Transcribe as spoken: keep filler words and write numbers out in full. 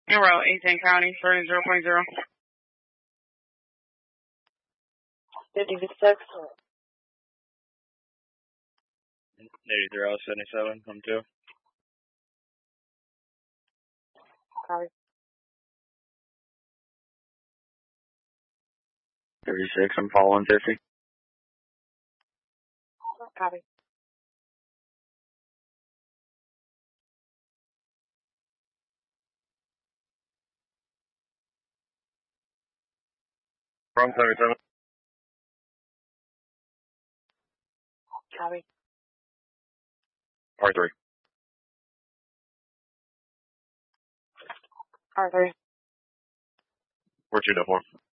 En route, eighteen County, for zero point zero. fifty-six. Navy zero seventy-seven, come two. Copy. thirty-six, I'm following fifty. Copy. Wrong seventy-seven. Copy. R three. R three. Where'd you know for?